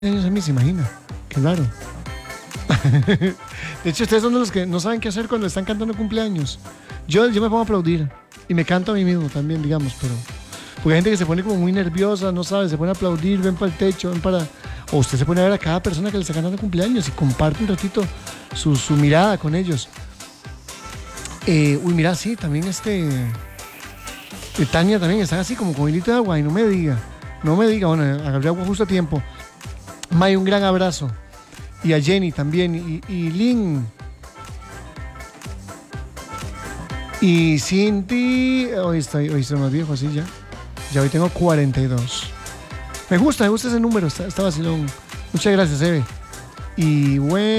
años a mí, se imagina. Qué raro. De hecho, ustedes son de los que no saben qué hacer cuando están cantando cumpleaños. Yo me pongo a aplaudir y me canto a mí mismo también, digamos, pero... Porque hay gente que se pone como muy nerviosa, no sabe, se pone a aplaudir, ven para el techo, ven para... O usted se pone a ver a cada persona que le está cantando cumpleaños y comparte un ratito su mirada con ellos. Uy, mira, sí, también Tania también está así como con hilito de agua y no me diga, bueno, agarré agua justo a tiempo. May, un gran abrazo. Y a Jenny también, y Lynn. Y Cindy, hoy estoy más viejo, así ya. Ya hoy tengo 42. Me gusta ese número, está vacilón. Muchas gracias, Eve. Y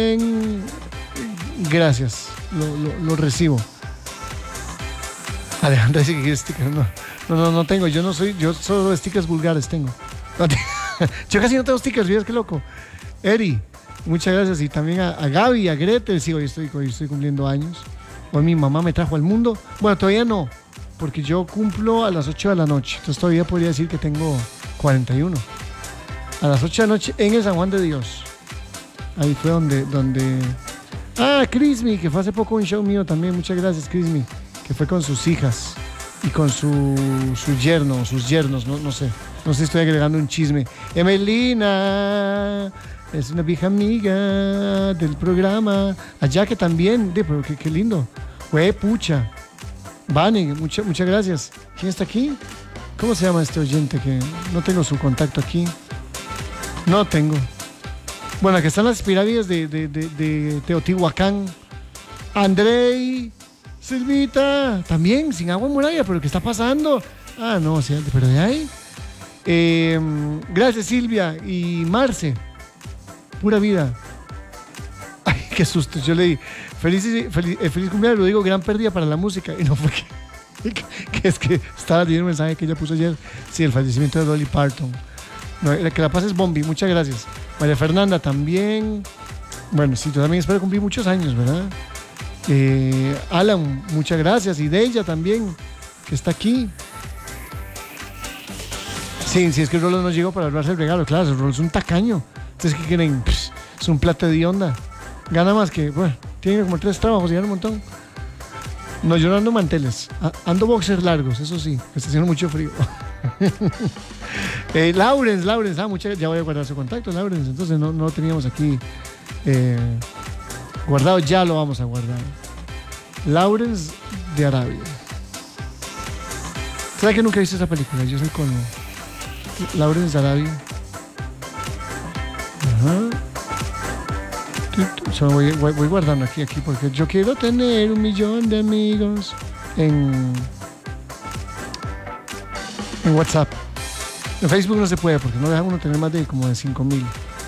gracias, lo recibo. Alejandra dice que quiere stickers. No tengo, yo solo stickers vulgares tengo. Yo casi no tengo stickers, ¿ves qué loco? Eri, muchas gracias. Y también a Gaby, a Gretel, sí, hoy estoy cumpliendo años. Hoy mi mamá me trajo al mundo. Bueno, todavía no, porque yo cumplo a las 8 de la noche. Entonces todavía podría decir que tengo 41. A las 8 de la noche en el San Juan de Dios. Ahí fue donde... Ah, Crismi, que fue hace poco un show mío también. Muchas gracias, Crismi. Que fue con sus hijas y con su yerno, sus yernos, no sé, estoy agregando un chisme. Emelina es una vieja amiga del programa, allá que también, pero qué lindo, pucha, Vane, muchas gracias. ¿Quién está aquí? ¿Cómo se llama este oyente? Que no tengo su contacto aquí, no tengo. Bueno, aquí están las pirámides de Teotihuacán. Andrei, Silvita, también sin agua en muralla, pero ¿qué está pasando? Ah, no, sí, pero de ahí. Gracias, Silvia y Marce. Pura vida. Ay, qué susto. Yo le di feliz cumpleaños, lo digo, gran pérdida para la música. Y no fue que es que estaba leyendo un mensaje que ella puso ayer. Sí, el fallecimiento de Dolly Parton. No, que la pases Bombi, muchas gracias. María Fernanda también. Bueno, sí, yo también espero cumplir muchos años, ¿verdad? Alan, muchas gracias. Y de ella también, que está aquí. Sí, es que el Rolo no llegó para darse el regalo. Claro, el Rolo es un tacaño. Entonces, ¿qué quieren? Es un plato de onda. Gana más que, bueno, tiene como 3 trabajos y gana un montón. No, yo no ando manteles. Ando boxers largos, eso sí. Me está haciendo mucho frío. Laurens, muchas, ya voy a guardar su contacto, Laurens. Entonces no lo teníamos aquí guardado, ya lo vamos a guardar. Laurens de Arabia. ¿Sabes que nunca he visto esa película? Yo soy con Laurens de Arabia. Ajá. So, voy guardando aquí porque yo quiero tener 1,000,000 de amigos en WhatsApp. En Facebook no se puede porque no deja uno tener más de como de 5,000.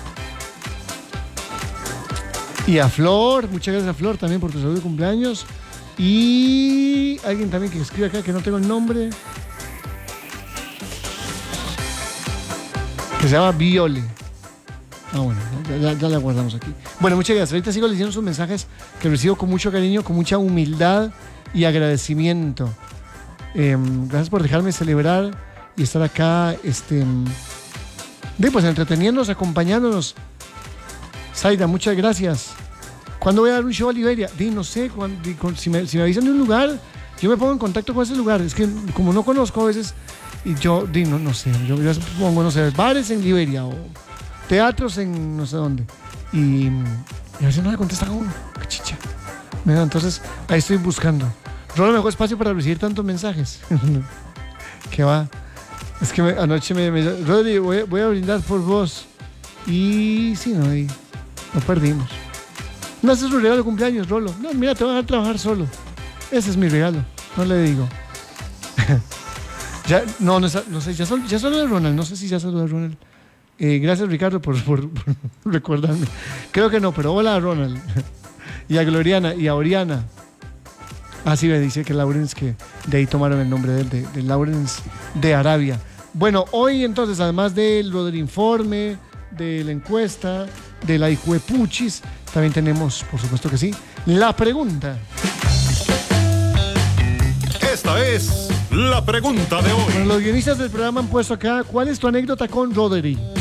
Y a Flor, muchas gracias a Flor también por tu saludo de cumpleaños. Y alguien también que escribe acá que no tengo el nombre, que se llama Viole. Ah, bueno, ya la guardamos aquí. Bueno, muchas gracias. Ahorita sigo leyendo sus mensajes que recibo con mucho cariño, con mucha humildad y agradecimiento. Gracias por dejarme celebrar y estar acá, pues entreteniéndonos, acompañándonos. Zaida, muchas gracias. ¿Cuándo voy a dar un show a Liberia? No sé, si me avisan de un lugar, yo me pongo en contacto con ese lugar. Es que como no conozco a veces, y yo no sé, yo pongo, no sé, bares en Liberia o teatros en no sé dónde. Y a veces no le contestan a uno. Qué chicha. Entonces, ahí estoy buscando. Rolo, me dejó espacio para recibir tantos mensajes. ¿Qué va? Es que anoche Rodri, voy a brindar por vos. Y sí, no perdimos. No haces un regalo de cumpleaños, Rolo. No, mira, te van a trabajar solo. Ese es mi regalo. No le digo. No sé, ya solo de Ronald. No sé si ya solo de Ronald. Gracias, Ricardo, por recordarme. Creo que no, pero hola a Ronald. Y a Gloriana y a Oriana. Sí, me dice que Laurens, que de ahí tomaron el nombre de Laurens de Arabia. Bueno, hoy entonces, además de lo del informe, de la encuesta, de la Hijuepuchis, también tenemos, por supuesto que sí, la pregunta. Esta es la pregunta de hoy. Bueno, los guionistas del programa han puesto acá, ¿cuál es tu anécdota con Rodri?